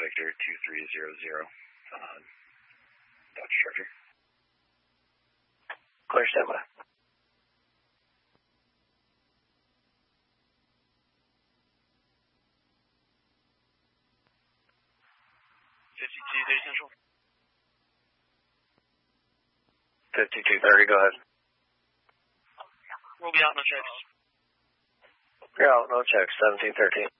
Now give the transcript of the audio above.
Victor 2300. Dodge Charger. Clear standby. 5230 Central. 5230, go ahead. We'll be out, no checks. You're out, no checks, 1713.